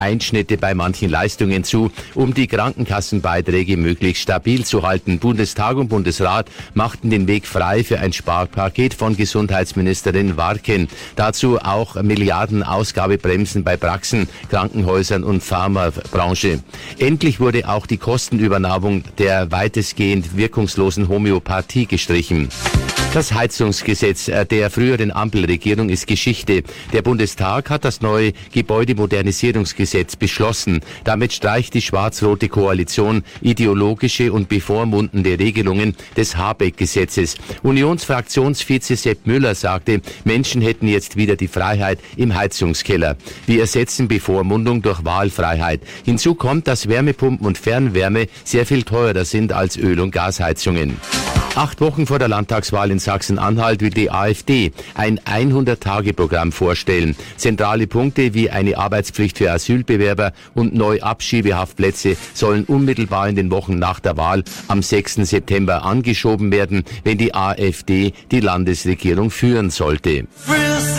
Einschnitte bei manchen Leistungen zu, um die Krankenkassenbeiträge möglichst stabil zu halten. Bundestag und Bundesrat machten den Weg frei für ein Sparpaket von Gesundheitsministerin Warken. Dazu auch Milliarden Ausgabebremsen bei Praxen, Krankenhäusern und Pharmabranche. Endlich wurde auch die Kostenübernahme der weitestgehend wirkungslosen Homöopathie gestrichen. Das Heizungsgesetz der früheren Ampelregierung ist Geschichte. Der Bundestag hat das neue Gebäudemodernisierungsgesetz beschlossen. Damit streicht die schwarz-rote Koalition ideologische und bevormundende Regelungen des Habeck-Gesetzes. Unionsfraktionsvize Sepp Müller sagte, Menschen hätten jetzt wieder die Freiheit im Heizungskeller. Wir ersetzen Bevormundung durch Wahlfreiheit. Hinzu kommt, dass Wärmepumpen und Fernwärme sehr viel teurer sind als Öl- und Gasheizungen. 8 Wochen vor der Landtagswahl in Sachsen-Anhalt will die AfD ein 100-Tage-Programm vorstellen. Zentrale Punkte wie eine Arbeitspflicht für Asylbewerber und Neuabschiebehaftplätze sollen unmittelbar in den Wochen nach der Wahl am 6. September angeschoben werden, wenn die AfD die Landesregierung führen sollte.